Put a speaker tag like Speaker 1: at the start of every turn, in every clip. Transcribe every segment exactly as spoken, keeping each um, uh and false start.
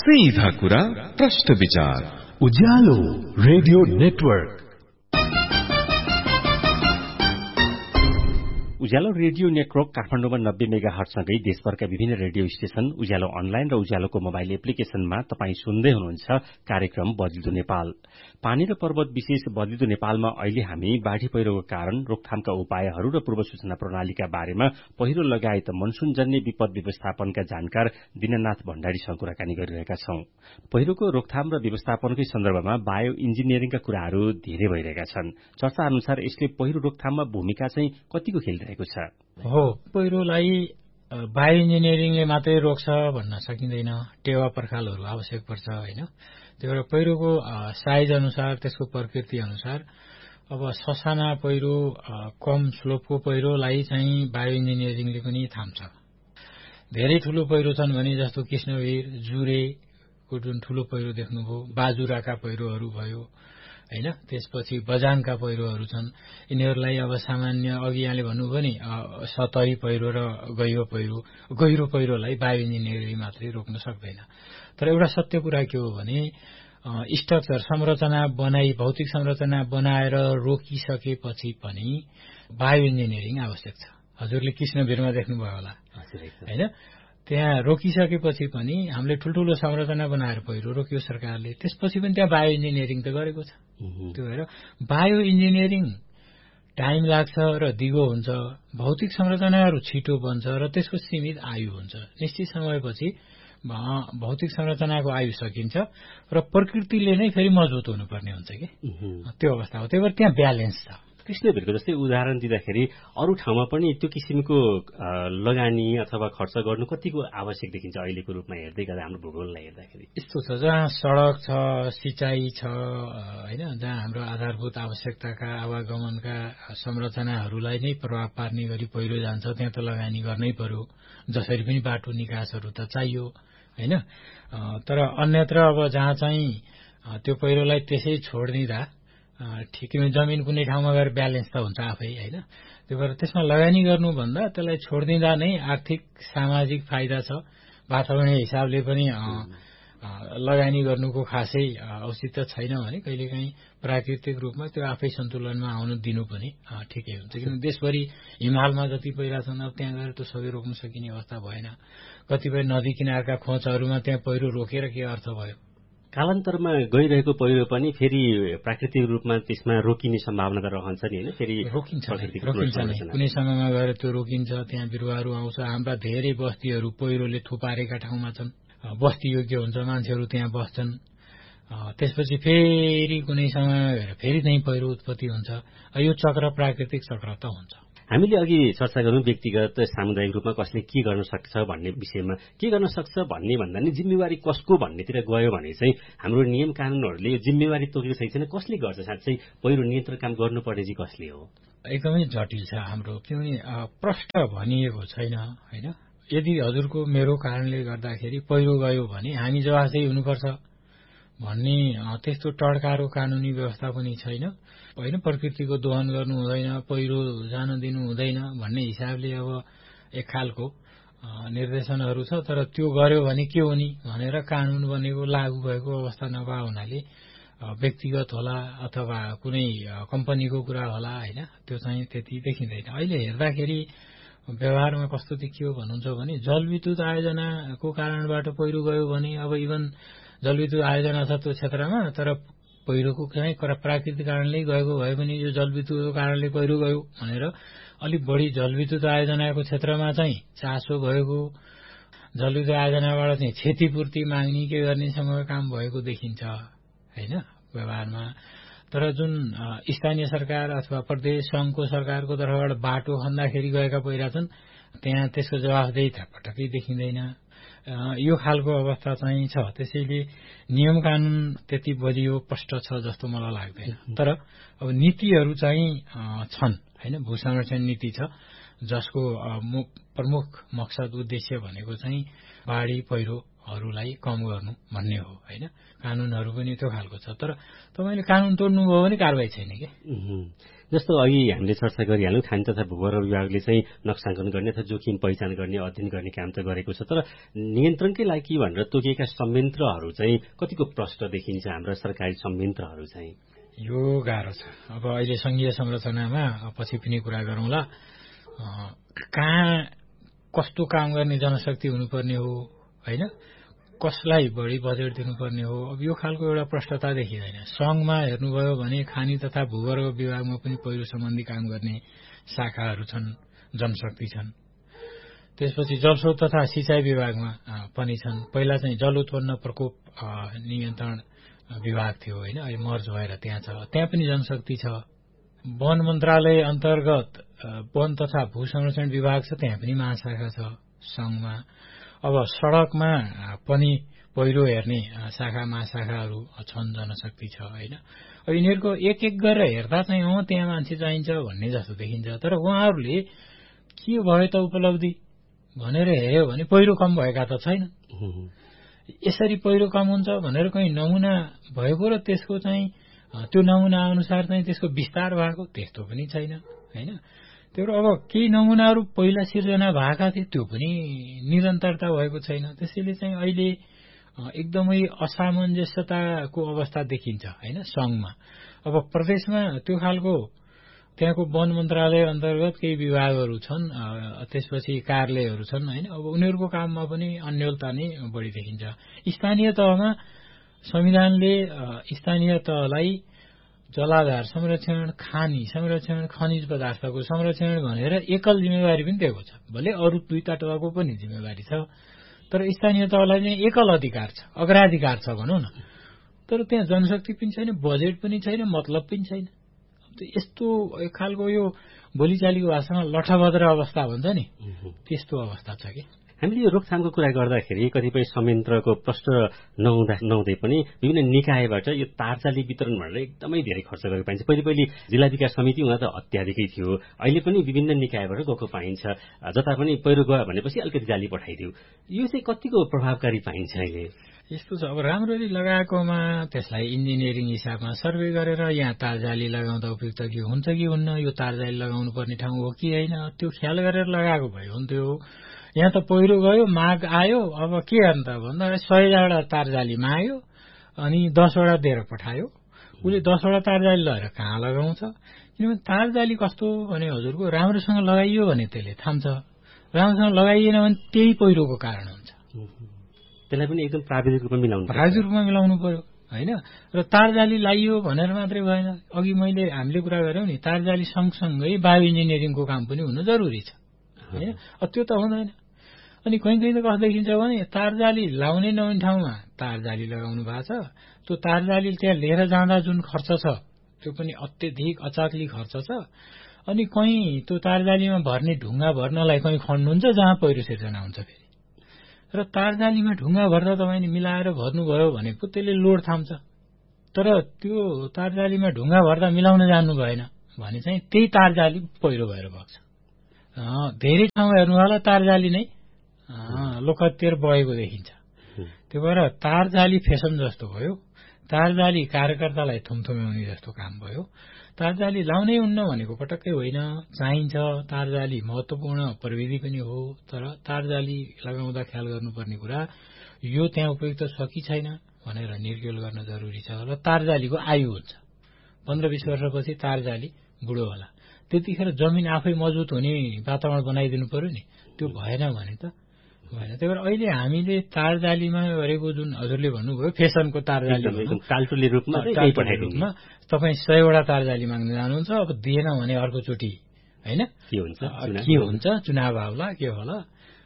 Speaker 1: सीधा कुरा प्रश्न विचार
Speaker 2: उज्यालो रेडियो नेटवर्क।
Speaker 3: उज्यालो रेडियो नेटवर्क काठमाडौँमा नब्बे मेगा हर्टसँगै देशभरका विभिन्न रेडियो स्टेशन, उज्यालो अनलाइन र उज्यालोको मोबाइल एप्लिकेशनमा तपाई सुन्दै हुनुहुन्छ कार्यक्रम बदलिदो नेपाल। पानी र पर्वत विशेष बदलिदो नेपालमा अहिले हामी बाढ़ी पहिरोको कारण, रोकथामका उपायहरू र पूर्व सूचना प्रणालीका बारेमा पहिरो लगायत मनसूनजन्य विपद व्यवस्थापनका जानकार दीननाथ भण्डारीसँग कुराकानी गरिरहेका छौं। पहिरोको रोकथाम र व्यवस्थापनकै सन्दर्भमा बायो इन्जिनियरिङका कुराहरू धेरै भइरहेका छन्। चर्चा अनुसार यसले पहिरो रोकथाममा भूमिका चाहिँ कतिको खेलिरहेको छ?
Speaker 4: हो, पहिरोलाई बायो इन्जिनियरिङले मात्रै रोक्छ भन्न सकिँदैन। टेवा पर्खालहरू आवश्यक पर्छ होइन। त्यही भएर पहिरोको साइज अनुसार, त्यसको प्रकृति अनुसार अब ससाना पहिरो, कम स्लोपको पहिरोलाई चाहिँ बायो इन्जिनियरिङले पनि थाम्छ। धेरै ठूलो पहिरो छन् भने जस्तो कृष्णवीर, जुरेको जुन ठूलो पहिरो देख्नुभयो, बाजुराका पहिरोहरू भयो होइन। त्यसपछि बजानका पहिरोहरू छन्। यिनीहरूलाई अब सामान्य अघि यहाँले भन्नुभयो नि सतही पहिरो र गहिरो पहिरो, गहिरो पहिरोलाई बायो इन्जिनियरिङले मात्रै रोक्न सक्दैन। तर एउटा सत्य कुरा के हो भने स्ट्रक्चर संरचना बनाई, भौतिक संरचना बनाएर रोकिसकेपछि पनि बायो इन्जिनियरिङ आवश्यक छ। हजुरले कृष्णवीरमा देख्नुभयो होला होइन। त्यहाँ रोकिसकेपछि पनि हामीले ठूल्ठूलो संरचना बनाएर पहिरो रोक्यो सरकारले, त्यसपछि पनि त्यहाँ बायो इन्जिनियरिङ त गरेको छ। त्यो भएर बायो इन्जिनियरिङ टाइम लाग्छ र दिगो हुन्छ। भौतिक संरचनाहरू छिटो बन्छ र त्यसको सीमित आयु हुन्छ। निश्चित समयपछि भौतिक संरचनाको आयु सकिन्छ र प्रकृतिले नै फेरि मजबुत हुनुपर्ने हुन्छ कि त्यो अवस्था हो। त्यही भएर त्यहाँ ब्यालेन्स छ।
Speaker 3: कृष्णवीरको जस्तै उदाहरण दिँदाखेरि अरू ठाउँमा पनि त्यो किसिमको लगानी अथवा खर्च गर्नु कतिको आवश्यक देखिन्छ अहिलेको रूपमा हेर्दै गर्दा हाम्रो भूगोललाई हेर्दाखेरि?
Speaker 4: यस्तो छ, जहाँ सड़क छ, सिंचाई छ होइन, जहाँ हाम्रो आधारभूत आवश्यकताका आवागमनका संरचनाहरूलाई नै प्रभाव पार्ने गरी पहिरो जान्छ, त्यहाँ त लगानी गर्नै पर्यो। जसरी पनि बाटो निकासहरू त चाहियो होइन। तर अन्यत्र अब जहाँ चाहिँ त्यो पहिरोलाई त्यसै छोडिदिँदा ठिकै जमिन कुनै ठाउँमा गएर ब्यालेन्स त हुन्छ आफै होइन। त्यही भएर त्यसमा लगानी गर्नुभन्दा त्यसलाई छोडिदिँदा नै आर्थिक सामाजिक फाइदा छ। वातावरणीय हिसाबले पनि लगानी गर्नुको खासै औचित्य छैन भने कहिलेकाहीँ प्राकृतिक रूपमा त्यो आफै सन्तुलनमा आउन दिनु पनि ठिकै हुन्छ। किनभने देशभरि हिमालमा जति पहिरा छन् अब त्यहाँ गएर त्यो सबै रोक्न सकिने अवस्था भएन। कतिपय नदी किनारका खोजहरूमा त्यहाँ पहिरो रोकेर के अर्थ भयो?
Speaker 3: कालान्तरमा गइरहेको पहिरो पनि फेरि प्राकृतिक रूपमा त्यसमा रोकिने सम्भावना त रहन्छ नि होइन? फेरि
Speaker 4: रोकिन्छ रोकिन्छ नै, कुनै समयमा गएर त्यो रोकिन्छ। त्यहाँ बिरुवाहरू आउँछ। हाम्रा धेरै बस्तीहरू पहिरोले थुपारेका ठाउँमा छन्, बस्ती योग्य हुन्छ, मान्छेहरू त्यहाँ बस्छन्। त्यसपछि फेरि कुनै समयमा गएर फेरि त्यही पहिरो उत्पत्ति हुन्छ। यो चक्र प्राकृतिक चक्र त हुन्छ।
Speaker 3: हामीले अघि चर्चा गरौँ व्यक्तिगत सामुदायिक रूपमा कसले के गर्न सक्छ भन्ने विषयमा। के गर्न सक्छ भन्ने भन्दा नि जिम्मेवारी कसको भन्नेतिर गयो भने चाहिँ हाम्रो नियम कानूनहरूले यो जिम्मेवारी तोकेको छैन। कसले गर्छ साँच्चै पहिरो नियन्त्रण काम गर्नुपर्ने चाहिँ कसले हो?
Speaker 4: एकदमै जटिल छ हाम्रो, किनभने प्रष्ट भनिएको छैन होइन। यदि हजुरको मेरो कारणले गर्दाखेरि पहिरो गयो भने हामी जवाफदेही हुनुपर्छ भन्ने त्यस्तो टड्कारो कानूनी व्यवस्था पनि छैन होइन। प्रकृतिको दोहन गर्नु हुँदैन, पहिरो जान दिनु हुँदैन भन्ने हिसाबले अब एक खालको निर्देशनहरू छ। तर त्यो गर्यो भने के हो नि भनेर कानून बनेको लागू भएको अवस्था नभए हुनाले व्यक्तिगत होला अथवा कुनै कम्पनीको कुरा होला होइन, त्यो चाहिँ त्यति देखिँदैन। अहिले हेर्दाखेरि व्यवहारमा कस्तो देखियो भन्नुहुन्छ भने जलविद्युत आयोजनाको कारणबाट पहिरो गयो भने अब इभन जलविद्युत आयोजना छ त्यो क्षेत्रमा, तर पहिरोको चाहिँ प्राकृतिक कारणले गएको भए पनि यो जलविद्युतको कारणले पहिरो गयो भनेर अलिक बढी जलविद्युत आयोजनाको क्षेत्रमा चाहिँ चासो भएको, जलविद्युत आयोजनाबाट चाहिँ क्षतिपूर्ति माग्ने के गर्नेसँग काम भएको देखिन्छ होइन व्यवहारमा। तर जुन स्थानीय सरकार अथवा प्रदेश संघको सरकारको तर्फबाट बाटो खन्दाखेरि गएका पहिरा छन् त्यहाँ त्यसको जवाफदेहिता पटक्कै देखिँदैन। यो खालको अवस्था चाहिँ छ। त्यसैले नियम कानून त्यति बलियो स्पष्ट छ जस्तो मलाई लाग्दैन। तर अब नीतिहरू चाहिँ छन् होइन। भू संरक्षण नीति छ जसको प्रमुख मकसद उद्देश्य भनेको चाहिँ बाढी पहिरो हरूलाई कम गर्नु भन्ने हो होइन। कानूनहरू पनि त्यो खालको छ, तर तपाईँले कानून तोड्नुभयो भने कारवाही छैन के।
Speaker 3: जस्तो अघि हामीले चर्चा गरिहाल्यौँ, खानी तथा भूगर्भ विभागले चाहिँ नक्साङ्कन गर्ने अथवा जोखिम पहिचान गर्ने अध्ययन गर्ने काम त गरेको छ, तर नियन्त्रणकै लागि भनेर तोकिएका संयन्त्रहरू चाहिँ कतिको प्रष्ट देखिन्छ हाम्रा सरकारी संयन्त्रहरू चाहिँ?
Speaker 4: यो गाह्रो छ। अब अहिले संघीय संरचनामा पछि पनि कुरा गरौँला, कहाँ कस्तो काम गर्ने जनशक्ति हुनुपर्ने हो होइन, कसलाई बढी बजेट दिनुपर्ने हो, अब यो खालको एउटा प्रष्टता देखिँदैन। संघमा हेर्नुभयो भने खानी तथा भूगर्भ विभागमा पनि पहिरो सम्बन्धी काम गर्ने शाखाहरू छन्, जनशक्ति छन्। त्यसपछि जलस्रोत तथा सिंचाई विभागमा पनि छन्। पहिला चाहिँ जल उत्पन्न प्रकोप नियन्त्रण विभाग थियो होइन, अहिले मर्ज भएर त्यहाँ छ, त्यहाँ पनि जनशक्ति छ। वन मन्त्रालय अन्तर्गत वन तथा भू संरक्षण विभाग छ, त्यहाँ पनि महाशाखा छ संघमा। अब सड़कमा पनि पहिरो हेर्ने शाखा महाशाखाहरू छन्, जनशक्ति छ होइन। अब यिनीहरूको एक एक गरेर हेर्दा चाहिँ अँ त्यहाँ मान्छे चाहिन्छ भन्ने जस्तो देखिन्छ, तर उहाँहरूले के भयो त उपलब्धि भनेर हेर्यो भने पहिरो कम भएका त छैन। यसरी पहिरो कम हुन्छ भनेर कहीँ नमुना भएको र त्यसको चाहिँ त्यो नमुना अनुसार चाहिँ त्यसको विस्तार भएको त्यस्तो पनि छैन होइन। त्यो अब केही नमुनाहरू पहिला सिर्जना भएका थिए, त्यो पनि निरन्तरता भएको छैन। त्यसैले चाहिँ अहिले एकदमै असामञ्जस्यताको अवस्था देखिन्छ होइन संघमा। अब प्रदेशमा त्यो खालको त्यहाँको वन मन्त्रालय अन्तर्गत केही विभागहरू छन्, त्यसपछि कार्यालयहरू छन् होइन। अब उनीहरूको काममा पनि अन्योलता नै बढी देखिन्छ। स्थानीय तहमा संविधानले स्थानीय तहलाई जलाधार संरक्षण, खानी संरक्षण, खनिज पदार्थको संरक्षण भनेर एकल जिम्मेवारी पनि दिएको छ। भले अरू दुईटा तहको पनि जिम्मेवारी छ, तर स्थानीय तहलाई चाहिँ एकल अधिकार छ, अग्राधिकार छ भनौँ न। तर त्यहाँ जनशक्ति पनि छैन, बजेट पनि छैन, मतलब पनि छैन। यस्तो एक खालको यो बोलीचालीको भाषामा लठभद्र अवस्था भन्छ नि, त्यस्तो अवस्था छ कि।
Speaker 3: हामीले यो रोकथामको कुरा गर्दाखेरि कतिपय संयन्त्रको प्रष्ट नहुँदा नहुँदै पनि विभिन्न निकायबाट यो तारजाली वितरण भनेर एकदमै धेरै खर्च गरेको पाइन्छ। पहिले पहिले जिल्ला विकास समिति हुँदा त अत्याधिकै थियो, अहिले पनि विभिन्न निकायबाट गएको पाइन्छ। जता पनि पहिरो गयो भनेपछि अलिकति जाली पठाइदियो, यो चाहिँ कतिको प्रभावकारी पाइन्छ अहिले?
Speaker 4: यस्तो छ, अब राम्ररी लगाएकोमा त्यसलाई इन्जिनियरिङ हिसाबमा सर्वे गरेर यहाँ तारजाली लगाउँदा उपयुक्त के हुन्छ कि हुन्न, यो तारजाली लगाउनु पर्ने ठाउँ हो कि होइन, त्यो ख्याल गरेर लगाएको भए हुन्थ्यो। यहाँ त पहिरो गयो, माग आयो, अब के गर्नु त भन्दा सयवटा तारजाली माग्यो अनि दसवटा दिएर पठायो। उसले दसवटा तारजाली लगेर कहाँ लगाउँछ? किनभने तारजाली कस्तो भने हजुरको राम्रोसँग लगाइयो भने त्यसले थाम्छ, राम्रोसँग लगाइएन भने त्यही पहिरोको कारण हुन्छ।
Speaker 3: त्यसलाई पनि एकदम प्राविधिक रूपमा मिलाउनु
Speaker 4: प्राविधिक रूपमा मिलाउनु पर्यो होइन। र तारजाली लगाइयो भनेर मात्रै भएन। अघि मैले हामीले कुरा गर्यौं नि, तारजाली सँगसँगै बायो इन्जिनियरिङको काम पनि हुनु जरुरी छ होइन। त्यो त हुँदैन। अनि कहीँ कहीँ त कस्तो देखिन्छ भने तारजाली लाउने नहुने ठाउँमा तारजाली लगाउनु भएको छ, त्यो तारजाली त्यहाँ लिएर जाँदा जुन खर्च छ त्यो पनि अत्यधिक अचाक्ली खर्च छ। अनि कहीँ त्यो तारजालीमा भर्ने ढुङ्गा भर्नलाई कहीँ खण्डुन्छ जहाँ पहिरो सिर्जना हुन्छ फेरि। र तारजालीमा ढुङ्गा भर्दा तपाईँले मिलाएर भर्नुभयो भनेको त्यसले लोड थाम्छ, तर त्यो तारजालीमा ढुङ्गा भर्दा मिलाउन जान्नु भएन भने चाहिँ त्यही तारजाली पहिरो भएर बग्छ। धेरै ठाउँमा हेर्नु होला तारजाली नै लोकहत्यार बगेको देखिन्छ। त्यो भएर तारजाली फेसन जस्तो भयो, तारजाली कार्यकर्तालाई थुमथुम्याउने जस्तो काम भयो। तारजाली लाउनै हुन्न भनेको पटक्कै होइन, चाहिन्छ। तारजाली महत्वपूर्ण प्रविधि पनि हो, तर तारजाली लगाउँदा ख्याल गर्नुपर्ने कुरा यो त्यहाँ उपयुक्त छ कि छैन भनेर निर्क्युल गर्न जरुरी छ। र तारजालीको आयु हुन्छ, पन्ध्र बीस वर्षपछि तारजाली बुढो होला। त्यतिखेर जमिन आफै मजबुत हुने वातावरण बनाइदिनु पर्यो नि, त्यो भएन भने त भएन। त्यही भएर अहिले हामीले तारजालीमा गरेको जुन हजुरले भन्नुभयो फेसनको तारजाली
Speaker 3: टाल्टुले रूपमा
Speaker 4: रूपमा तपाईँ सयवटा तारजाली माग्न जानुहुन्छ, अब दिएन भने अर्कोचोटि होइन
Speaker 3: के हुन्छ
Speaker 4: के हुन्छ चुनाव आउला के होला,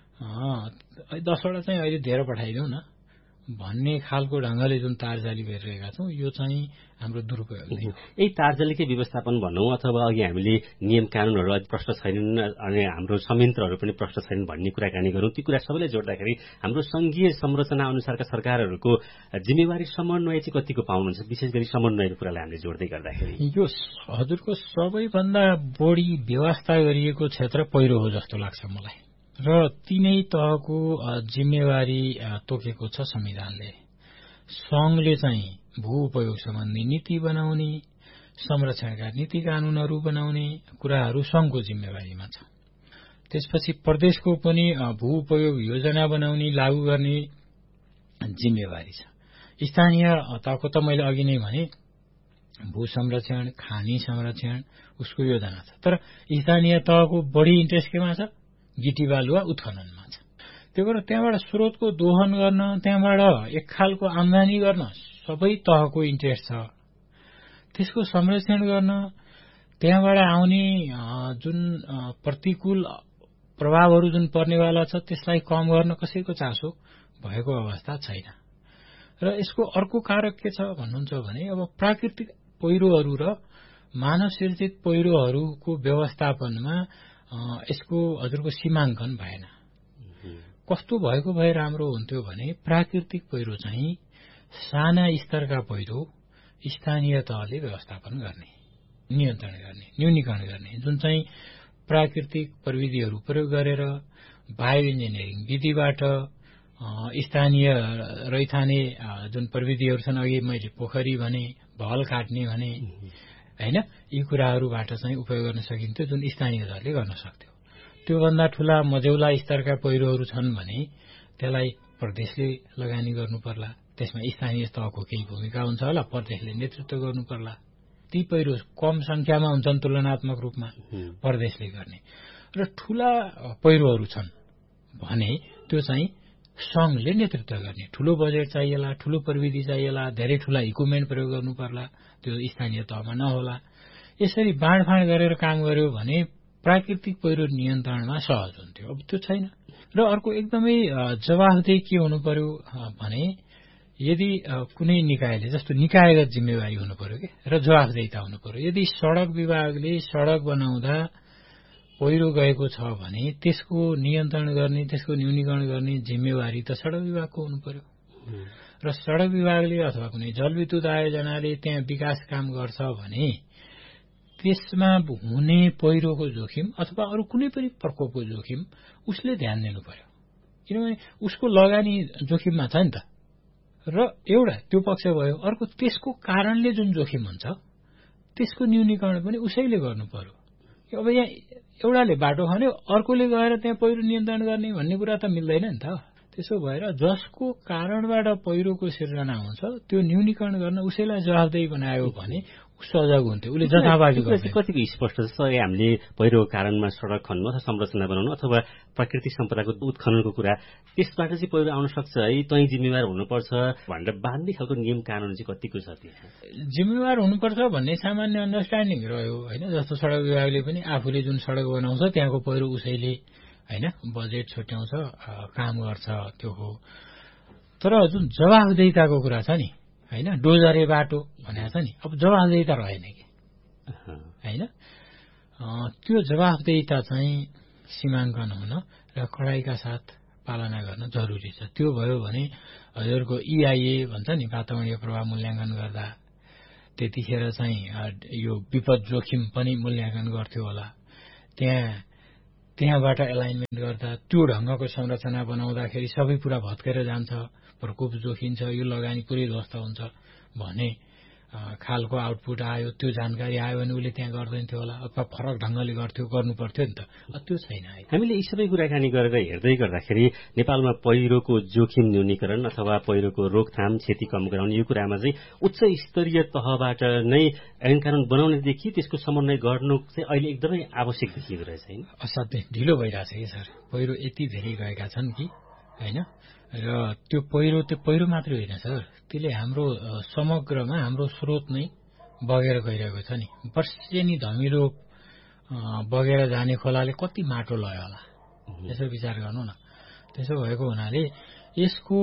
Speaker 4: दसवटा चाहिँ अहिले धेरै पठाइदिउँ न भन्ने खालको ढंगले जुन तारजाली गरिरहेका छौँ यो चाहिँ हाम्रो दुरुपयोग नै हो।
Speaker 3: यही तारजालीकै व्यवस्थापन भनौँ अथवा अघि हामीले नियम कानूनहरू अझ प्रष्ट छैनन् अनि हाम्रो संयन्त्रहरू पनि प्रष्ट छैनन् भन्ने कुराकानी गरौँ। ती कुरा सबैले जोड्दाखेरि हाम्रो संघीय संरचना अनुसारका सरकारहरूको जिम्मेवारी समन्वय चाहिँ कतिको पाउनुहुन्छ, विशेष गरी समन्वयको कुरालाई हामीले जोड्दै गर्दाखेरि?
Speaker 4: यो हजुरको सबैभन्दा बढी व्यवस्था गरिएको क्षेत्र पहिरो हो जस्तो लाग्छ मलाई। र तीनै तहको जिम्मेवारी तोकेको छ संविधानले। संघले चाहिँ भू उपयोग सम्बन्धी नीति बनाउने, संरक्षणका नीति कानूनहरू बनाउने कुराहरू संघको जिम्मेवारीमा छ। त्यसपछि प्रदेशको पनि भू उपयोग योजना बनाउने, लागू गर्ने जिम्मेवारी छ। स्थानीय तहको त मैले अघि नै भने भू संरक्षण, खानी संरक्षण उसको योजना छ। तर स्थानीय तहको बढी इन्ट्रेस्ट केमा छ? गिटी बालुवा उत्खननमा छ। त्यो भएर त्यहाँबाट स्रोतको दोहन गर्न, त्यहाँबाट एक खालको आम्दानी गर्न सबै तहको इन्ट्रेस्ट छ। त्यसको संरक्षण गर्न, त्यहाँबाट आउने जुन प्रतिकूल प्रभावहरू जुन पर्नेवाला छ त्यसलाई कम गर्न कसैको चासो भएको अवस्था छैन। र यसको अर्को कारक के छ भन्नुहुन्छ भने अब प्राकृतिक पहिरोहरू र मानव सृजित पहिरोहरूको व्यवस्थापनमा यसको हजुरको सीमाङ्कन भएन। कस्तो भएको भए राम्रो हुन्थ्यो भने प्राकृतिक पहिरो चाहिँ साना स्तरका पहिरो स्थानीय तहले व्यवस्थापन गर्ने, नियन्त्रण गर्ने, न्यूनीकरण गर्ने, जुन चाहिँ प्राकृतिक प्रविधिहरू प्रयोग गरेर बायो इन्जिनियरिङ विधिबाट स्थानीय रैथाने जुन प्रविधिहरू छन्, अघि मैले पोखरी भने, भल काट्ने भने हैन, यी कुराहरूबाट चाहिँ उपयोग गर्न सकिन्थ्यो जुन स्थानीय तहले गर्न सक्थ्यो। त्योभन्दा ठूला मझौला स्तरका पहिरोहरू छन् भने त्यसलाई प्रदेशले लगानी गर्नु पर्ला। त्यसमा स्थानीय तहको केही भूमिका हुन्छ होला, प्रदेशले नेतृत्व गर्नु पर्ला। ती पहिरो कम संख्यामा हुन्छन् तुलनात्मक रूपमा, प्रदेशले गर्ने। र ठूला पहिरोहरू छन् भने त्यो चाहिँ संघले नेतृत्व गर्ने। ठूलो बजेट चाहिएला, ठूलो प्रविधि चाहिएला, धेरै ठूला इक्विपमेन्ट प्रयोग गर्नु पर्ला, त्यो स्थानीय तहमा नहोला। यसरी बाँडफाँड गरेर काम गर्यो भने प्राकृतिक पहिरो नियन्त्रणमा सहज हुन्थ्यो। अब त्यो छैन। र अर्को एकदमै जवाफदेही के हुनु पर्यो भने यदि कुनै निकायले, जस्तो निकायगत जिम्मेवारी हुनु पर्यो के र जवाफदेहिता हुनु पर्यो। यदि सड़क विभागले सड़क बनाउँदा पहिरो गएको छ भने त्यसको नियन्त्रण गर्ने, त्यसको न्यूनीकरण गर्ने जिम्मेवारी त सड़क विभागको हुनु पर्यो। र सड़क विभागले अथवा कुनै जलविद्युत आयोजनाले त्यहाँ विकास काम गर्छ भने त्यसमा हुने पहिरोको जोखिम अथवा अरू कुनै पनि प्रकोपको जोखिम उसले ध्यान दिनु पर्यो, किनभने उसको लगानी जोखिममा छ नि त। र एउटा त्यो पक्ष भयो। अर्को त्यसको कारणले जुन जोखिम हुन्छ त्यसको न्यूनीकरण पनि उसैले गर्नु पर्यो। अब यहाँ एउटाले बाटो खन्यो, अर्कोले गएर त्यहाँ पहिरो नियन्त्रण गर्ने भन्ने कुरा त मिल्दैन नि त। त्यसो भएर जसको कारणबाट पहिरोको सिर्जना हुन्छ त्यो न्यूनीकरण गर्न उसैलाई जवाफदेही बनायो भने सजग हुन्थ्यो, उसले जथाभावी गर्छ।
Speaker 3: कतिको स्पष्ट छ हामीले पहिरोको कारणमा सड़क खन्नु अथवा संरचना बनाउनु अथवा प्राकृतिक सम्पदाको उत्खननको कुरा, त्यसबाट चाहिँ पहिरो आउन सक्छ है, तै जिम्मेवार हुनुपर्छ भनेर बाँध्ने खालको नियम कानून चाहिँ कतिको छ? त्यहाँ
Speaker 4: जिम्मेवार हुनुपर्छ भन्ने सामान्य अन्डरस्ट्यान्डिङ रह्यो हैन। जस्तो सड़क विभागले पनि आफूले जुन सड़क बनाउँछ त्यहाँको पहिरो उसैले हैन बजेट छुट्याउँछ, काम गर्छ, त्यो हो। तर जुन जवाफदेहिताको कुरा छ नि हैन, डोजरे बाटो भनेको छ नि, अब जवाफदेहिता रहेन कि हैन। त्यो जवाफदेहिता चाहिँ सीमाङ्कन हुन र कडाइका साथ पालना गर्न जरुरी छ। त्यो भयो भने हजुरको ईआईए भन्छ नि, वातावरणीय प्रभाव मूल्याङ्कन गर्दा त्यतिखेर चाहिँ यो विपद जोखिम पनि मूल्याङ्कन गर्थ्यो होला। त्यहाँ त्यहाँबाट एलाइनमेन्ट गर्दा त्यो ढंगको संरचना बनाउँदाखेरि सबै कुरा भत्केर जान्छ, प्रकोप जोखिन्छ, यो लगानी पुरै ध्वस्त हुन्छ भने खालको आउटपुट आयो, त्यो जानकारी आयो भने उसले त्यहाँ गर्दैन थियो होला, अथवा फरक ढंगले गर्थ्यो, गर्नु पर्थ्यो नि त। त्यो छैन।
Speaker 3: हामीले यी सबै कुराकानी गरेर हेर्दै गर्दाखेरि नेपालमा पहिरोको जोखिम न्यूनीकरण अथवा पहिरोको रोकथाम, क्षति कम गराउने यो कुरामा चाहिँ उच्च स्तरीय तहबाट नै ऐन कानून बनाउनेदेखि त्यसको समन्वय गर्नु चाहिँ अहिले एकदमै आवश्यक देखिएको रहेछ हैन।
Speaker 4: असाध्यै ढिलो भइरहेछ कि सर, पहिरो यति धेरै गएका छन् कि हैन। र त्यो पहिरो त्यो पहिरो मात्रै होइन सर, त्यसले हाम्रो समग्रमा हाम्रो स्रोत नै बगेर गइरहेको छ नि। वर्षेनी धमिलो बगेर जाने खोलाले कति माटो लयो होला, यसो विचार गर्नु न। त्यसो भएको हुनाले यसको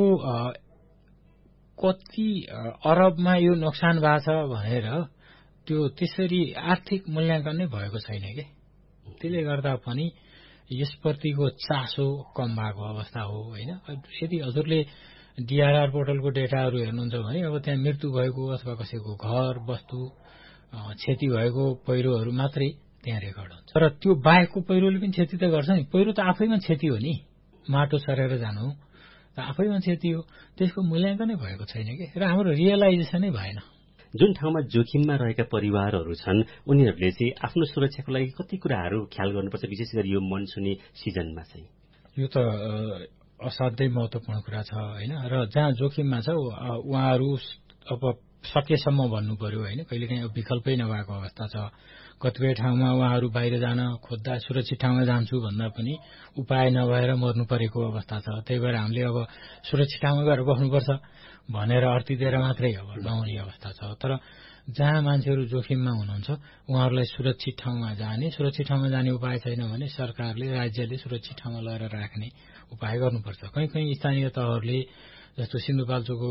Speaker 4: कति अरबमा यो नोक्सान भएको छ भनेर त्यो त्यसरी आर्थिक मूल्याङ्कन नै भएको छैन के। त्यसले गर्दा पनि यसप्रतिको चासो कम भएको अवस्था हो हैन। यदि हजुरले डीआरआर पोर्टलको डेटाहरू हेर्नुहुन्छ भने अब त्यहाँ मृत्यु भएको अथवा कसैको घर वस्तु क्षति भएको पहिरोहरू मात्रै त्यहाँ रेकर्ड हुन्छ। तर त्यो बाहेकको पहिरोले पनि क्षति त गर्छ नि। पहिरो त आफैमा क्षति हो नि, माटो सरेर जानु त आफैमा क्षति हो। त्यसको मूल्याङ्कनै भएको छैन कि, र हाम्रो रियलाइजेसनै भएन।
Speaker 3: जुन ठाउँमा जोखिममा रहेका परिवारहरू छन् उनीहरूले चाहिँ आफ्नो सुरक्षाको लागि कति कुराहरू ख्याल गर्नुपर्छ, विशेष गरी यो मनसुनी सिजनमा चाहिँ?
Speaker 4: यो त असाध्यै महत्त्वपूर्ण कुरा छ होइन। र जहाँ जोखिममा छ उहाँहरू अब सकेसम्म भन्नु पर्यो होइन, कहिलेकाहीँ विकल्पै नभएको अवस्था छ। कतिपय ठाउँमा उहाँहरू बाहिर जान खोज्दा सुरक्षित ठाउँमा जान्छु भन्दा पनि उपाय नभएर मर्नु परेको अवस्था छ। त्यही भएर हामीले अब सुरक्षित ठाउँमा गएर बस्नुपर्छ भनेर अर्तिदिएर मात्रै अब नहुने अवस्था छ। तर जहाँ मान्छेहरू जोखिममा हुनुहुन्छ उहाँहरूलाई सुरक्षित ठाउँमा जाने, सुरक्षित ठाउँमा जाने उपाय छैन भने सरकारले, राज्यले सुरक्षित ठाउँमा लगेर राख्ने उपाय गर्नुपर्छ। कहीँ कहीँ स्थानीय तहहरूले जस्तो सिन्धुपाल्चोकको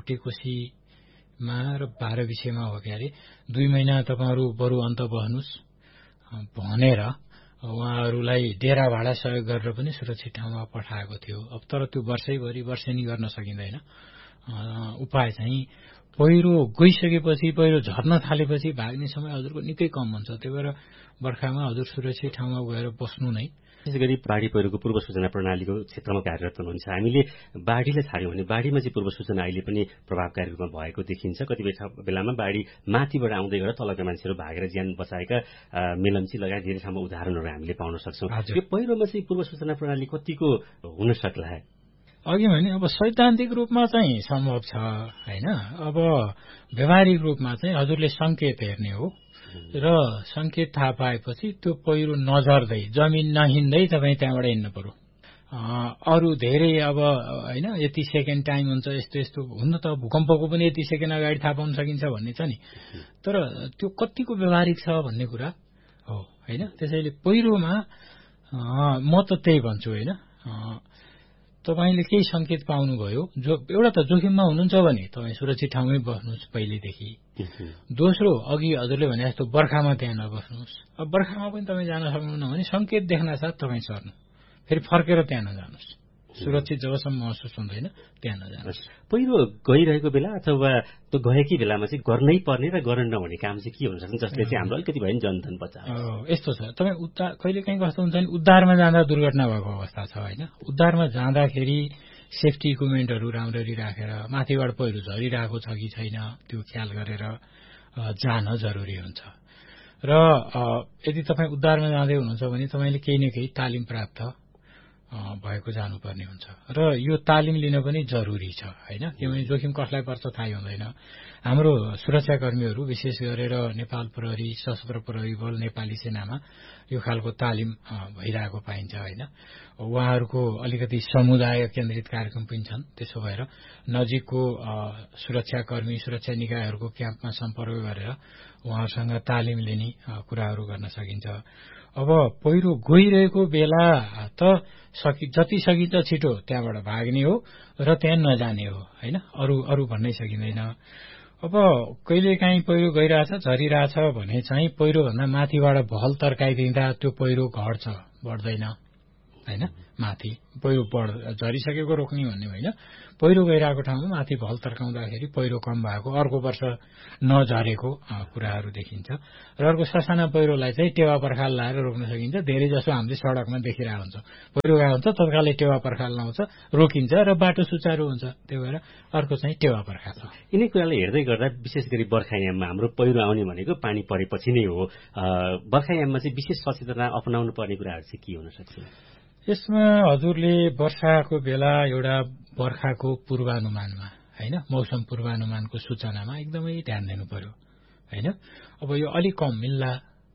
Speaker 4: भोटेकोसीमा र बाह्र विषयमा हो कि अरे दुई महिना तपाईँहरू बरु अन्त बस्नुहोस् भनेर उहाँहरूलाई डेरा भाडा सहयोग गरेर पनि सुरक्षित ठाउँमा पठाएको थियो। अब तर त्यो वर्षैभरि वर्षेनी गर्न सकिँदैन। उपाय चाहिँ पहिरो गइसकेपछि, पहिरो झर्न थालेपछि भाग्ने समय हजुरको निकै कम हुन्छ। त्यही भएर बर्खामा हजुर सुरक्षित ठाउँमा गएर बस्नु नै।
Speaker 3: विशेष गरी बाढ़ी पहिरोको पूर्व सूचना प्रणालीको क्षेत्रमा कार्यरत हुनुहुन्छ। हामीले बाढ़ीलाई छाड्यौँ भने बाढ़ीमा चाहिँ पूर्व सूचना अहिले पनि प्रभावकारी रूपमा भएको देखिन्छ। कतिपय बेलामा बाढ़ी माथिबाट आउँदै गरेर तलका मान्छेहरू भागेर ज्यान बचाएका मेलम्ची लगायत धेरै ठाउँमा उदाहरणहरू हामीले पाउन सक्छौँ। यो पहिरोमा चाहिँ पूर्व सूचना प्रणाली कतिको हुन सक्ला?
Speaker 4: अघि भने अब सैद्धान्तिक रूपमा चाहिँ सम्भव छ होइन। अब व्यवहारिक रूपमा चाहिँ हजुरले संकेत हेर्ने हो र संकेत थाहा पाएपछि त्यो पहिरो नझर्दै जमिन नहिँड्दै तपाईँ त्यहाँबाट हिँड्नु पर्यो। अरू धेरै अब होइन यति सेकेन्ड टाइम हुन्छ यस्तो यस्तो हुन त भूकम्पको पनि यति सेकेन्ड अगाडि थाहा पाउन सकिन्छ भन्ने छ नि। तर त्यो कतिको व्यवहारिक छ भन्ने कुरा हो होइन। त्यसैले पहिरोमा म त त्यही भन्छु होइन, तपाईँले केही संकेत पाउनुभयो, जो एउटा त जोखिममा हुनुहुन्छ भने तपाईँ सुरक्षित ठाउँमै बस्नुहोस् पहिलेदेखि। दोस्रो, अघि हजुरले भने जस्तो बर्खामा त्यहाँ नबस्नुहोस्। अब बर्खामा पनि तपाईँ जान सक्नुहुन्न भने संकेत देख्न साथ तपाईँ सर्नु, फेरि फर्केर त्यहाँ नजानुहोस्। सुरक्षित जबसम्म महसुस हुँदैन त्यहाँ नजानुहोस्।
Speaker 3: पहिरो गइरहेको बेला अथवा त्यो गएकै बेलामा चाहिँ गर्नै पर्ने र गर्न नहुने काम चाहिँ के हुन सक्छ जसले चाहिँ हाम्रो अलिकति भए पनि जनधन बचाओस्?
Speaker 4: यस्तो छ, तपाईँ उद्धार कहिले काहीँ कस्तो हुन्छ भने उद्धारमा जाँदा दुर्घटना भएको अवस्था छ होइन। उद्धारमा जाँदाखेरि सेफ्टी इक्विपमेन्टहरू राम्ररी राखेर माथिबाट पहिरो झरिरहेको छ कि छैन त्यो ख्याल गरेर जान जरुरी हुन्छ। र यदि तपाईँ उद्धारमा जाँदै हुनुहुन्छ भने तपाईँले केही न केही तालिम प्राप्त भएको जानुपर्ने हुन्छ र यो तालिम लिन पनि जरुरी छ होइन। किनभने जोखिम कसलाई पर्छ थाहै हुँदैन। हाम्रो सुरक्षाकर्मीहरू विशेष गरेर नेपाल प्रहरी, सशस्त्र प्रहरी बल, नेपाली सेनामा यो खालको तालिम भइरहेको पाइन्छ होइन। उहाँहरूको अलिकति समुदाय केन्द्रित कार्यक्रम पनि छन्। त्यसो भएर नजिकको सुरक्षाकर्मी, सुरक्षा निकायहरूको क्याम्पमा सम्पर्क गरेर उहाँसँग तालिम लिने कुराहरू गर्न सकिन्छ। अब पहिरो गइरहेको बेला त सकि जति सकिन्छ छिटो त्यहाँबाट भाग्ने हो र त्यहाँ नजाने हो होइन। अरू अरू भन्नै सकिँदैन। अब कहिले काहीँ पहिरो गइरहेछ, झरिरहेछ भने चाहिँ पहिरोभन्दा माथिबाट भल तर्काइदिँदा त्यो पहिरो घट्छ, बढ्दैन होइन। माथि पहिरो बढ झरिसकेको रोक्ने भन्ने होइन, पहिरो गइरहेको ठाउँमा माथि भल तर्काउँदाखेरि पहिरो कम भएको, अर्को वर्ष नझरेको कुराहरू देखिन्छ। र अर्को ससाना पहिरोलाई चाहिँ टेवा पर्खाल लाएर रोक्न सकिन्छ। धेरै जसो हामीले सड़कमा देखिरहेको हुन्छ, पहिरो गएको हुन्छ तत्कालै टेवा पर्खाल लाउँछ, रोकिन्छ र बाटो सुचारू हुन्छ। त्यही भएर अर्को चाहिँ टेवा पर्खाल छ।
Speaker 3: यिनै कुरालाई हेर्दै गर्दा विशेष गरी बर्खायाममा हाम्रो पहिरो आउने भनेको पानी परेपछि नै हो। बर्खायाममा चाहिँ विशेष सचेतना अपनाउनु पर्ने कुराहरू चाहिँ के हुन सक्छ?
Speaker 4: यसमा हजुरले वर्षाको बेला एउटा बर्खाको पूर्वानुमानमा होइन, मौसम पूर्वानुमानको सूचनामा एकदमै ध्यान दिनु पर्यो होइन। अब यो अलिक कम मिल्ला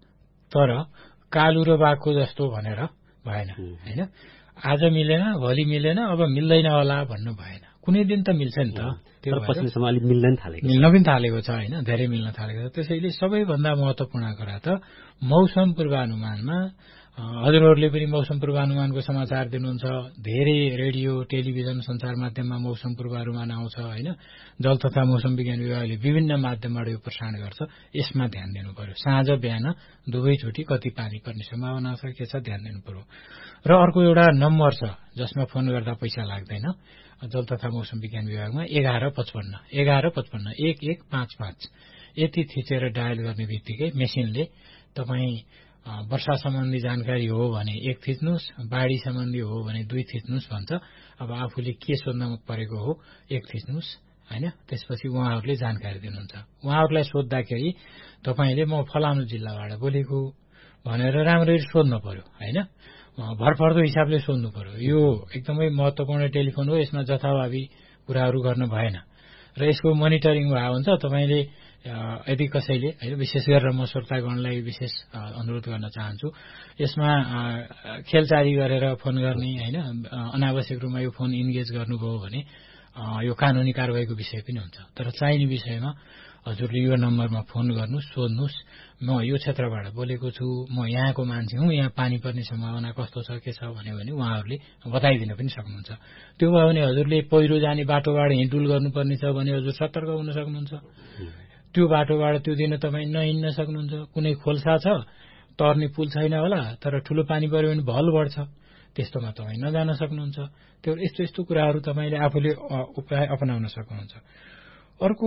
Speaker 4: तर कालु र बाघको जस्तो भनेर भएन होइन। आज मिलेन, भोलि मिलेन, अब मिल्दैन होला भन्नु भएन। कुनै दिन त मिल्छ नि त,
Speaker 3: त्यो पछिसम्म अलि मिल्न थालेको
Speaker 4: मिल्न पनि थालेको छ होइन, धेरै मिल्न थालेको छ। त्यसैले सबैभन्दा महत्त्वपूर्ण कुरा त मौसम पूर्वानुमानमा हजुरहरूले पनि मौसम पूर्वानुमानको समाचार दिनुहुन्छ। धेरै रेडियो, टेलिभिजन, सञ्चार माध्यममा मौसम पूर्वानुमान आउँछ होइन। जल तथा मौसम विज्ञान विभागले विभिन्न माध्यमबाट यो प्रसारण गर्छ। यसमा ध्यान दिनु पर्यो। साँझ बिहान दुवैचोटि कति पानी पर्ने सम्भावना छ के छ ध्यान दिनु पर्यो। र अर्को एउटा नम्बर छ जसमा फोन गर्दा पैसा लाग्दैन जल तथा मौसम विज्ञान विभागमा, एघार पचपन्न एघार पचपन्न एक एक पाँच पाँच। यति थिचेर डायल गर्ने बित्तिकै मेसिनले तपाईँ वर्षा सम्बन्धी जानकारी हो भने एक थिच्नुहोस्, बाढ़ी सम्बन्धी हो भने दुई थिच्नुहोस् भन्छ। अब आफूले के सोध्न परेको हो एक थिच्नुहोस् हैन। त्यसपछि उहाँहरूले जानकारी दिनुहुन्छ। उहाँहरूलाई सोद्धाखेरि तपाईले म फलानु जिल्लाबाट बोलेको भनेर राम्ररी सोध्नु पर्यो हैन। भरपर्दो हिसाबले सोध्नु पर्यो। यो एकदमै महत्त्वपूर्ण टेलिफोन हो, यसमा जथाभावी कुराहरू गर्न भएन र यसको मोनिटरिङ भए हुन्छ। तपाईले यदि कसैले हैन, विशेष गरेर म श्रोतागणलाई विशेष अनुरोध गर्न चाहन्छु, यसमा खेलचारी गरेर फोन गर्ने हैन, अनावश्यक रूपमा यो फोन इन्गेज गर्नुभयो भने यो कानूनी कारबाहीको विषय पनि हुन्छ। तर चाहिने विषयमा हजुरले यो नम्बरमा फोन गर्नुस्, सोध्नुस्, म यो क्षेत्रबाट बोलेको छु, म यहाँको मान्छे हुँ, यहाँ पानी पर्ने सम्भावना कस्तो छ के छ भन्यो भने उहाँहरूले बताइदिन पनि सक्नुहुन्छ। त्यो भयो भने हजुरले पहिरो जाने बाटोबाट हिँडुल गर्नुपर्ने छ भने हजुर सतर्क हुन सक्नुहुन्छ। त्यो बाटोबाट त्यो दिन तपाईँ नहिँड्न सक्नुहुन्छ। कुनै खोल्सा छ, तर्ने पुल छैन होला, तर ठूलो पानी पर्यो भने भल बढ्छ, त्यस्तोमा तपाईँ नजान सक्नुहुन्छ। त्यो यस्तो यस्तो कुराहरू तपाईँले आफूले उपाय अपनाउन सक्नुहुन्छ। अर्को,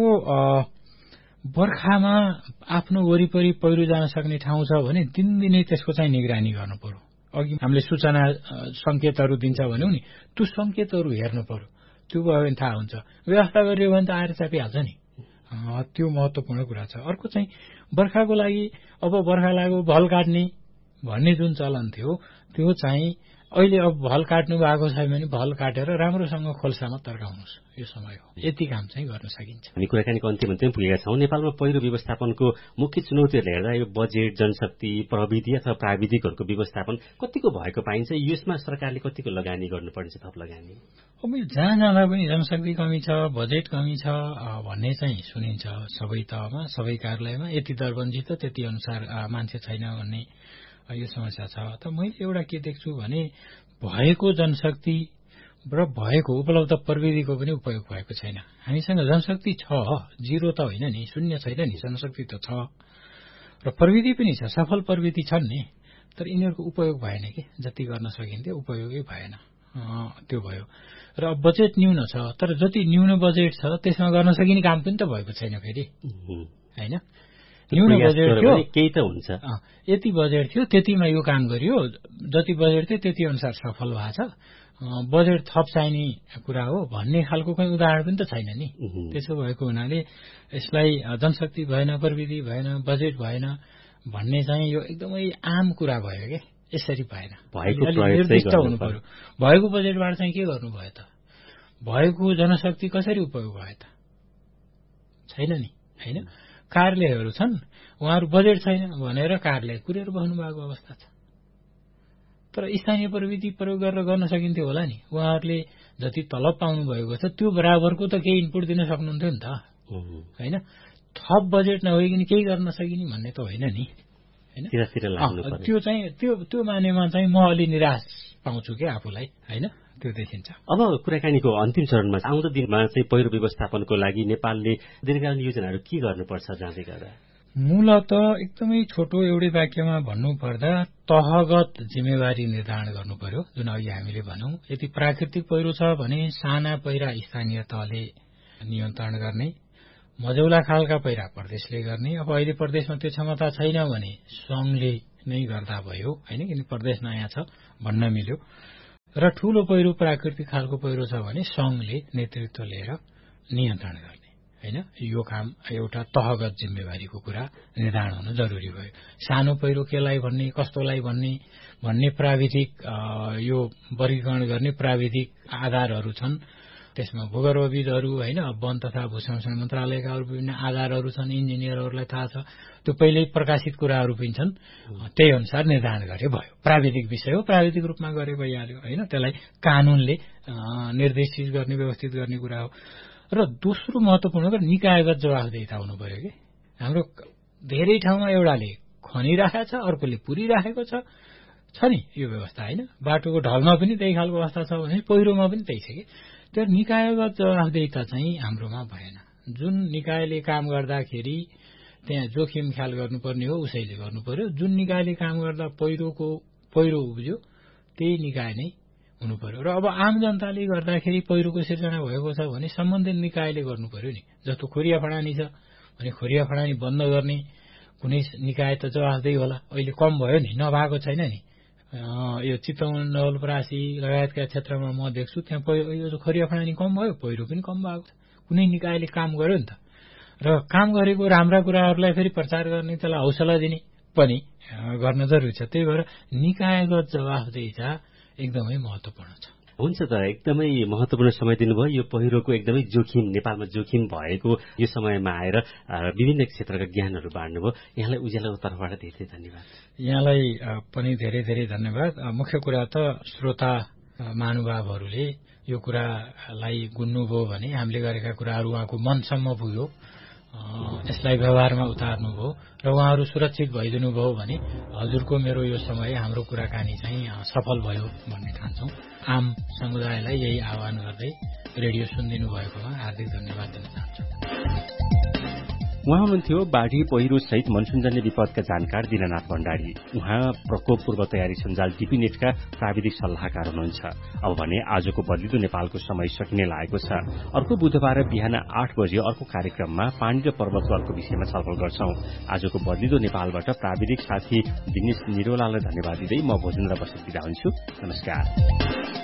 Speaker 4: बर्खामा आफ्नो वरिपरि पहिरो जान सक्ने ठाउँ छ भने दिनदिनै त्यसको चाहिँ निगरानी गर्नु पर्यो। अघि हामीले सूचना संकेतहरू दिन्छ भन्यौं नि, त्यो संकेतहरू हेर्नु पर्यो। त्यो भयो भने थाहा हुन्छ। व्यवस्था गरियो भने त आएर चापिहाल्छ नि। त्यो महत्त्वपूर्ण कुरा छ। अर्को चाहिँ बर्खाको लागि अब बर्खा लाग्यो भल काट्ने भन्ने जुन चलन थियो, त्यो चाहिँ अहिले अब भल काट्नु भएको छैन भने भल काटेर राम्रोसँग खोल्सामा तर्काउनुहोस्। यो समय हो, यति काम चाहिँ गर्न सकिन्छ।
Speaker 3: हामी कुराकानीको अन्तिम अन्तिम पुगेका छौं। नेपालमा पहिरो व्यवस्थापनको मुख्य चुनौतीहरूले हेर्दा यो बजेट, जनशक्ति, प्रविधि अथवा प्राविधिकहरूको व्यवस्थापन कतिको भएको पाइन्छ? यसमा सरकारले कतिको लगानी गर्नुपर्ने छ, थप लगानी?
Speaker 4: अब जहाँ जाँदा पनि जनशक्ति कमी छ, बजेट कमी छ भन्ने चाहिँ सुनिन्छ। सबै तहमा, सबै कार्यालयमा यति दरबन्दी त त्यति अनुसार मान्छे छैन भन्ने यो समस्या छ। त मैले एउटा के देख्छु भने भएको जनशक्ति र भएको उपलब्ध प्रविधिको पनि उपयोग भएको छैन। हामीसँग जनशक्ति छ, जिरो त होइन नि, शून्य छैन नि, जनशक्ति त छ र प्रविधि पनि छ, सफल प्रविधि छन् नि, तर यिनीहरूको उपयोग भएन कि जति गर्न सकिन्थ्यो उपयोगै भएन। त्यो भयो। र बजेट न्यून छ, तर जति न्यून बजेट छ त्यसमा गर्न सकिने काम पनि त भएको छैन फेरि हैन। न्यून बजेट थियो,
Speaker 3: केही त हुन्छ,
Speaker 4: यति बजेट थियो त्यतिमा यो काम गरियो, जति बजेट थियो त्यति अनुसार सफल भएको छ, बजेट थप चाहिने कुरा हो भन्ने खालको कुनै उदाहरण पनि त छैन नि। त्यसो भएको हुनाले यसलाई जनशक्ति भएन, प्रविधि भएन, बजेट भएन भन्ने चाहिँ यो एकदमै आम कुरा भयो के। यसरी भएन, निर्दिष्ट हुनु पर्यो। भएको बजेटबाट चाहिँ के गर्नुभयो त? भएको जनशक्ति कसरी उपयोग भयो त? छैन नि हैन। कार्यालयहरू छन्, उहाँहरू बजेट छैन भनेर कार्यालय कुरेर बस्नु भएको अवस्था छ। तर स्थानीय प्रविधि प्रयोग गरेर गर्न सकिन्थ्यो होला नि। उहाँहरूले जति तलब पाउनु भएको छ त्यो बराबरको त केही इनपुट दिन सक्नुहुन्थ्यो नि त हैन। थप बजेट नभइकन केही गर्न सकिने भन्ने त होइन नि हैन। त्यो चाहिँ त्यो त्यो मानेमा चाहिँ म अलि निराश पाउँछु के आफूलाई हैन। त्यो देखिन्छ।
Speaker 3: अब कुराकानीको अन्तिम चरणमा आउँदो दिनमा चाहिँ पहिरो व्यवस्थापनको लागि नेपालले दीर्घकालीन योजनाहरू के गर्नुपर्छ जाँदै गर्दा?
Speaker 4: मूलत एकदमै छोटो एउटै वाक्यमा भन्नुपर्दा तहगत जिम्मेवारी निर्धारण गर्नु पर्यो। जुन अघि हामीले भनौं, यदि प्राकृतिक पहिरो छ भने साना पहिरा स्थानीय तहले नियन्त्रण गर्ने, मझौला खालका पहिरा प्रदेशले गर्ने। अब अहिले प्रदेशमा त्यो क्षमता छैन भने संघले नै गर्दा भयो हैन, किन प्रदेश नयाँ छ भन्न मिल्यो। र ठूलो पहिरो प्राकृतिक खालको पहिरो छ भने संघले नेतृत्व लिएर नियन्त्रण गर्ने हैन। यो काम एउटा तहगत जिम्मेवारीको कुरा निर्धारण हुनु जरुरी भयो। सानो पहिरो केलाई भन्ने, कस्तोलाई भन्ने भन्ने प्राविधिक यो वर्गीकरण गर्ने प्राविधिक आधारहरू छन्। त्यसमा भूगर्भविदहरू हैन, वन तथा भूसंरक्षण मन्त्रालयका अरू विभिन्न आधारहरू छन्, इन्जिनियरहरूलाई थाहा छ। त्यो पहिल्यै प्रकाशित कुराहरू पनि छन्, त्यही अनुसार निर्धारण गरे भयो। प्राविधिक विषय हो, प्राविधिक रूपमा गरे भइहाल्यो हैन। त्यसलाई कानूनले निर्देशित गर्ने, व्यवस्थित गर्ने कुरा हो। र दोस्रो महत्वपूर्ण कुरा निकायगत जवाफदेहिता हुनु पर्यो कि। हाम्रो धेरै ठाउँमा एउटाले खनिराखेको छ, अर्कोले पुरिराखेको छ छ नि यो व्यवस्था हैन। बाटोको ढलमा पनि त्यही खालको अवस्था छ भने पहिरोमा पनि त्यही छ कि। त्यो निकायगत जवाफदेहिता चाहिँ हाम्रोमा भएन। जुन निकायले काम गर्दाखेरि त्यहाँ जोखिम ख्याल गर्नुपर्ने हो उसैले गर्नु पर्यो। जुन निकायले काम गर्दा पहिरोको पहिरो उब्ज्यो त्यही निकाय नै हुनु पर्यो। र अब आम जनताले गर्दाखेरि पहिरोको सिर्जना भएको छ भने सम्बन्धित निकायले गर्नु पर्यो नि। जस्तो खोरिया फडानी छ भने खोरिया फडानी बन्द गर्ने, कुनै निकाय त जवाफदेही होला। अहिले कम भयो नि, नभएको छैन नि। यो चितवन नवलपरासी लगायतका क्षेत्रमा म देख्छु त्यहाँ यो खरिया खरानी कम भयो, पहिरो पनि कम भएको छ। कुनै निकायले काम गर्यो नि त। र काम गरेको राम्रा कुराहरूलाई फेरि प्रचार गर्ने, त्यसलाई हौसला दिने पनि गर्न जरुरी छ। त्यही भएर निकायगत जवाफदेही चाहिँ एकदमै महत्वपूर्ण छ।
Speaker 3: हुन्छ त, एकदमै महत्वपूर्ण समय दिनुभयो। यो पहिरोको एकदमै जोखिम, नेपालमा जोखिम भएको यो समयमा आएर विभिन्न क्षेत्रका ज्ञानहरू बाँड्नुभयो। यहाँलाई उज्यालोको तर्फबाट धेरै धेरै धन्यवाद।
Speaker 4: यहाँलाई पनि धेरै धेरै धन्यवाद। मुख्य कुरा त श्रोता महानुभावहरूले यो कुरालाई गुन्नुभयो भने हामीले गरेका कुराहरू उहाँको मनसम्म पुग्यो, यसलाई व्यवहारमा उतार्नुभयो र उहाँहरू सुरक्षित भइदिनु भयो भने हजुरको मेरो यो समय हाम्रो कुराकानी चाहिँ सफल भयो भन्ने ठान्छौँ। आम समुदायलाई यही आह्वान गर्दै रेडियो सुनिदिनु भएकोमा हार्दिक धन्यवाद दिन चाहन्छु।
Speaker 3: उहाँ हुनुहुन्थ्यो बाढी पहिरो सहित मनसुनजन्य विपदका जानकार दिनानाथ भण्डारी। उहाँ प्रकोप पूर्व तयारी सञ्जाल टिपी नेटका प्राविधिक सल्लाहकार हुनुहुन्छ। अब भने आजको बदलिदो नेपालको समय सकिने लागेको छ। अर्को बुधबार बिहान आठ बजे अर्को कार्यक्रममा पानी र पर्वतवालको विषयमा छलफल गर्छौं। आजको बदलिदो नेपालबाट प्राविधिक साथी दिनेश निरोलालाई धन्यवाद दिँदै म भोजेन्द्र बस्नेत बिदा हुन्छु। नमस्कार।